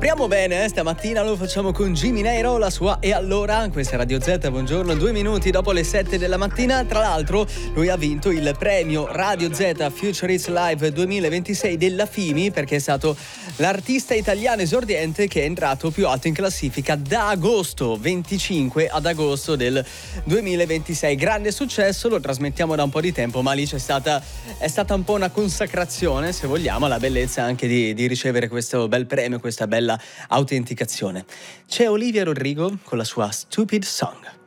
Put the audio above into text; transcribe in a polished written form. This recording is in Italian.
Apriamo bene, stamattina lo facciamo con Jimmy Neiro, la sua E allora, questa è Radio Z, buongiorno, 2 minuti dopo le 7 della mattina. Tra l'altro lui ha vinto il premio Radio Z Future Hits Live 2026 della FIMI, perché è stato l'artista italiano esordiente che è entrato più alto in classifica da agosto 25 ad agosto del 2026. Grande successo, lo trasmettiamo da un po' di tempo, ma lì è stata un po' una consacrazione, se vogliamo, la bellezza anche di ricevere questo bel premio, questa bella autenticazione. C'è Olivia Rodrigo con la sua Stupid Song.